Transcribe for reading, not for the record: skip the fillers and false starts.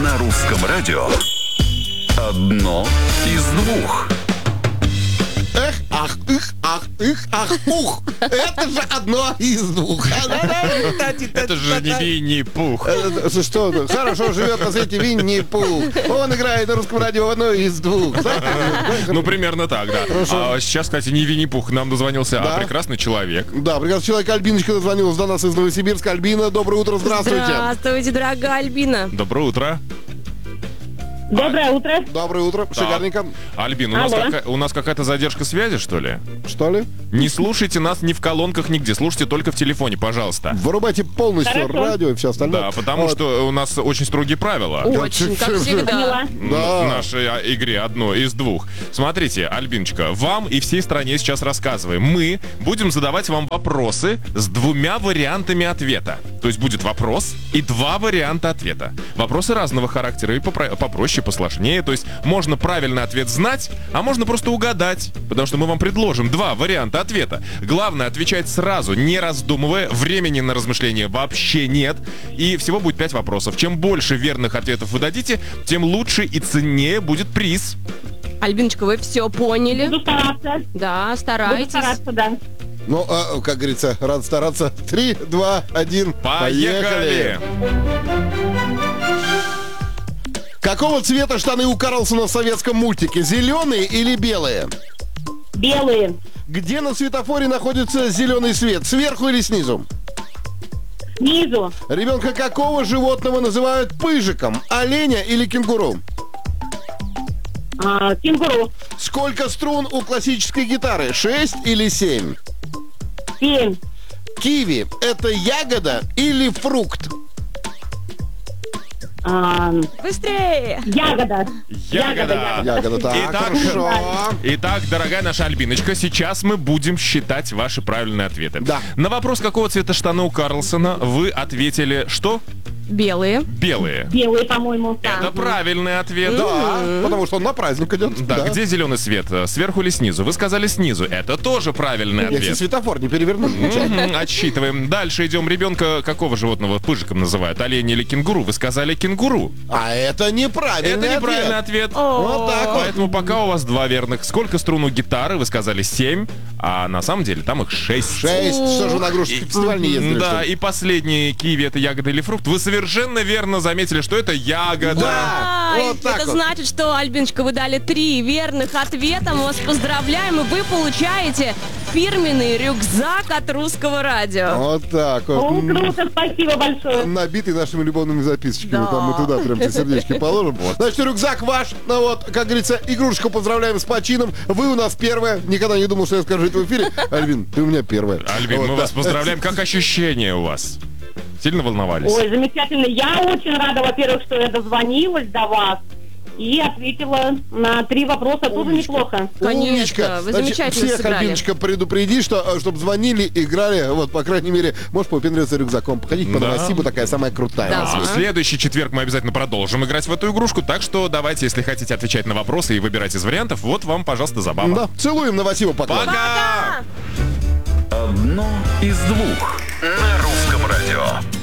На русском радио одно из двух. Эх, ах, их, ах, их, ах, ух. Это же одно из двух. Это же не Винни-Пух. Что? Хорошо живет на свете Винни-Пух. Он играет на русском радио в одно из двух. Ну, примерно так, да. А сейчас, кстати, не Винни-Пух нам дозвонился, а прекрасный человек. Да, прекрасный человек. Альбиночка дозвонилась до нас из Новосибирска. Альбина, доброе утро, здравствуйте. Здравствуйте, дорогая Альбина. Доброе утро. Доброе утро. Доброе утро, шикарненько. Альбин, у нас какая-то задержка связи, что ли? Что ли? Не слушайте нас ни в колонках, нигде. Слушайте только в телефоне, пожалуйста. Вырубайте полностью радио и все остальное. Да, потому что у нас очень строгие правила. Очень, как всегда. В нашей игре одно из двух. Смотрите, Альбиночка, вам и всей стране сейчас рассказываем. Мы будем задавать вам вопросы с двумя вариантами ответа. То есть будет вопрос и два варианта ответа. Вопросы разного характера и попроще, посложнее. То есть можно правильный ответ знать, а можно просто угадать. Потому что мы вам предложим два варианта ответа. Главное отвечать сразу, не раздумывая. Времени на размышления вообще нет. И всего будет 5 вопросов. Чем больше верных ответов вы дадите, тем лучше и ценнее будет приз. Альбиночка, вы все поняли? Буду стараться. Да, старайтесь. Буду стараться, да. Ну, как говорится, рад стараться. 3, 2, 1. Поехали! Какого цвета штаны у Карлсона в советском мультике? Зеленые или белые? Белые. Где на светофоре находится зеленый свет? Сверху или снизу? Снизу. Ребенка какого животного называют пыжиком? Оленя или кенгуру? Кенгуру. Сколько струн у классической гитары? 6 или 7? 7. Киви – это ягода или фрукт? Быстрее! Ягода. Ягода, так, хорошо. Итак, дорогая наша Альбиночка, сейчас мы будем считать ваши правильные ответы. Да. На вопрос, какого цвета штаны у Карлсона, вы ответили что? Белые. Белые. Белые, по-моему. Это правильный ответ. Да, потому что он на праздник идет. Да, где зеленый свет? Сверху или снизу? Вы сказали снизу. Это тоже правильный Если ответ. светофор не перевернуть. Отсчитываем. Дальше идем. Ребенка какого животного пыжиком называют? Олень или кенгуру? Вы сказали кенгуру. А это неправильный Это неправильный ответ. Вот так вот. Поэтому пока у вас 2 верных. Сколько струн у гитары? Вы сказали 7, а на самом деле там их 6. 6. Что же на игрушечный фестиваль не ездили? Да, что ли? и последний киви — это ягода или фрукт. Вы совершенно верно заметили, что это ягода. Да. Вот так это вот. значит, что, Альбиночка, вы дали 3 верных ответа. Мы вас поздравляем, и вы получаете фирменный рюкзак от Русского радио. Вот так вот. О, круто, спасибо большое. Набитый нашими любовными записочками. Да. Там мы туда прям все сердечки положим. Значит, рюкзак ваш. Ну вот, как говорится, игрушечку поздравляем с почином. Вы у нас первая. Никогда не думал, что я скажу это в эфире. Альбин, ты у меня первая. Альбин, Вот, мы да. вас поздравляем. Как ощущения у вас? Сильно волновались? Ой, замечательно. Я очень рада, во-первых, что я дозвонилась до вас и ответила на 3 вопроса. Тоже неплохо. Конечно, Умничка. вы Значит, замечательно всех, сыграли. Альбиночка, предупреди, что, чтобы звонили, играли. Вот, по крайней мере, можешь попендриться рюкзаком. Походить по Да. Новосибу, такая самая крутая. Да. на свете. В следующий четверг мы обязательно продолжим играть в эту игрушку, так что давайте, если хотите отвечать на вопросы и выбирать из вариантов, вот вам, пожалуйста, забава. Да, целуем Новосибу, пока. Пока! Одно из двух. На русском радио.